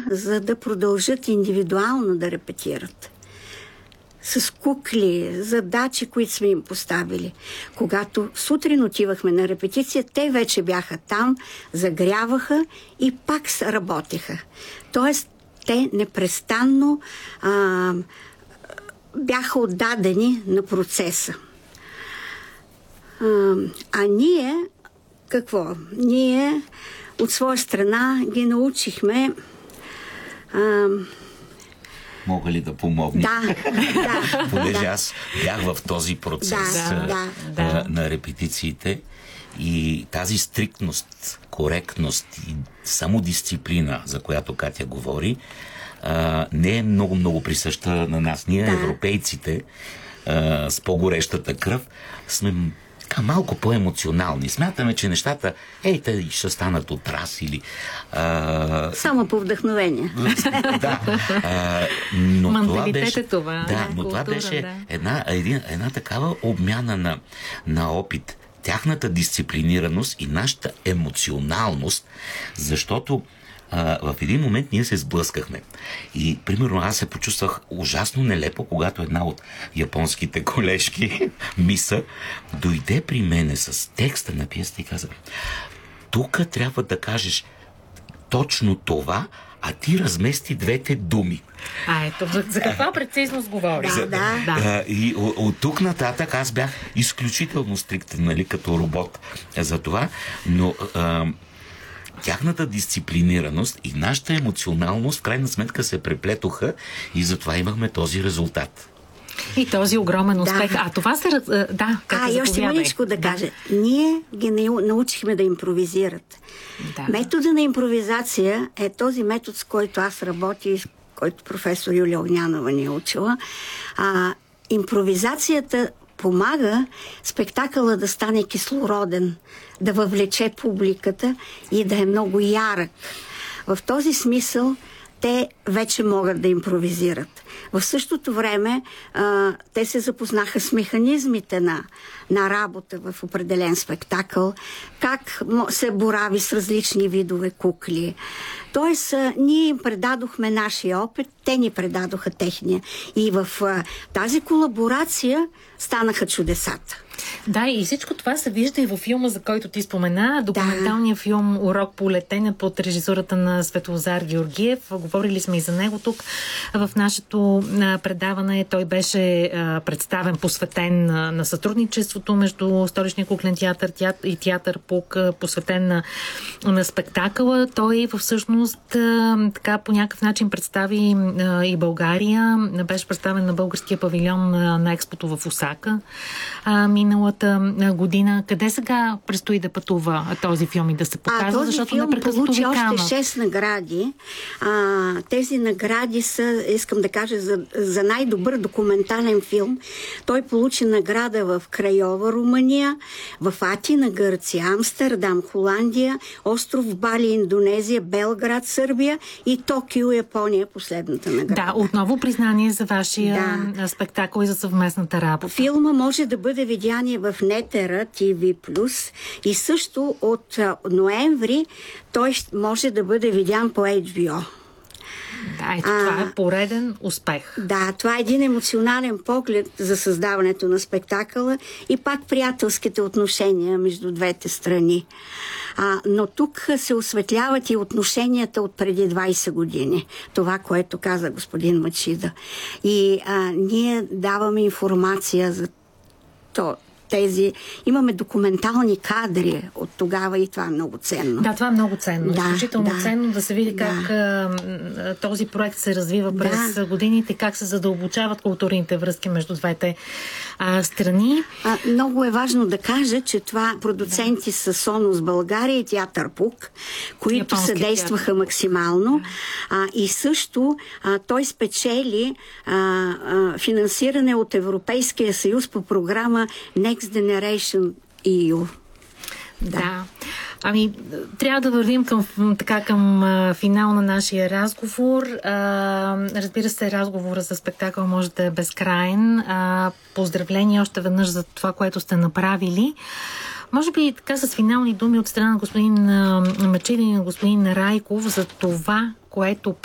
за да продължат индивидуално да репетират. С кукли, задачи, които сме им поставили. Когато сутрин отивахме на репетиция, те вече бяха там, загряваха и пак работеха. Тоест, те непрестанно бяха отдадени на процеса. А ние, какво? Ние от своя страна ги научихме. Мога ли да помогна? Да. Понеже аз бях в този процес на репетициите и тази стриктност, коректност и самодисциплина, за която Катя говори, не е много присъща на нас. Ние, европейците, с по-горещата кръв, сме малко по-емоционални. Смятаме, че нещата те ще станат от раз или... Само по вдъхновение. Но това беше една такава обмяна на опит. Тяхната дисциплинираност и нашата емоционалност, защото в един момент ние се сблъскахме. И, примерно, аз се почувствах ужасно нелепо, когато една от японските колежки, Миса, дойде при мене с текста на пиесата и каза: тук трябва да кажеш точно това, а ти размести двете думи. Ето, за каква прецизност говори? И от тук нататък аз бях изключително стриктен, като робот за това, но тяхната дисциплинираност и нашата емоционалност в крайна сметка се преплетоха и затова имахме този резултат. И този огромен успех. А това се... и още мъничко да кажа. Ние ги научихме да импровизират. Метода на импровизация е този метод, с който аз работя и с който професор Юлия Огнянова ни е учила. Импровизацията помага спектакъла да стане кислороден, да въвлече публиката и да е много ярък. В този смисъл те вече могат да импровизират. В същото време те се запознаха с механизмите на работа в определен спектакъл, как се борави с различни видове кукли. Тоест, ние им предадохме нашия опит, те ни предадоха техния. И в тази колаборация станаха чудесата. Да, и всичко това се вижда и във филма, за който ти спомена. Документалния филм "Урок по летене" под режисурата на Светлозар Георгиев. Говорили сме и за него тук в нашето предаване. Той беше представен, посветен на сътрудничеството между Столичния куклен театър и театър ПУК, посветен на спектакъла. Той всъщност така по някакъв начин представи и България. Беше представен на българския павилион на експото в Осака миналата година. Къде сега предстои да пътува този филм и да се показва? Този филм получи още 6 награди. Тези награди са, искам да кажа, за най-добър документален филм. Той получи награда в Крайова, Румъния, в Атина, Гърция, Амстердам, Холандия, остров Бали, Индонезия, Белград, Сърбия и Токио, Япония, последната награда. Да, отново признание за вашия спектакъл и за съвместната работа. Филма може да бъде видян в Нетера TV+, и също от ноември той може да бъде видян по HBO. Да, това е пореден успех. Да, това е един емоционален поглед за създаването на спектакъла и пак приятелските отношения между двете страни. Но тук се осветляват и отношенията от преди 20 години. Това, което каза господин Мачида. И ние даваме информация за имаме документални кадри от тогава и това е много ценно. Да, това е много ценно. Изключително ценно да се види как този проект се развива през годините, как се задълбочават културните връзки между двете страни. Много е важно да кажа, че това продуценти са Сонус България и театър ПУК, които съдействаха максимално. И също той спечели финансиране от Европейския съюз по програма Next Generation EU. Да. Трябва да вървим към финал на нашия разговор. Разбира се, разговора за спектакъл може да е безкрайен. Поздравления още веднъж за това, което сте направили. Може би така с финални думи от страна на господин Мачида и на господин Райков за това, което